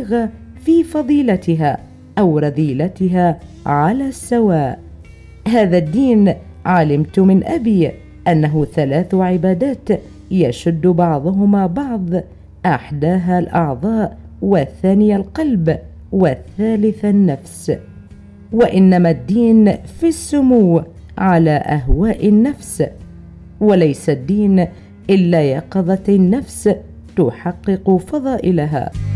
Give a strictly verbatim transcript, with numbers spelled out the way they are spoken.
البالغة في فضيلتها أو رذيلتها على السواء. هذا الدين علمت من أبي أنه ثلاث عبادات يشد بعضهما بعض، أحداها الأعضاء، والثانية القلب، والثالث النفس. وإنما الدين في السمو على أهواء النفس، وليس الدين إلا يقظة النفس تحقق فضائلها.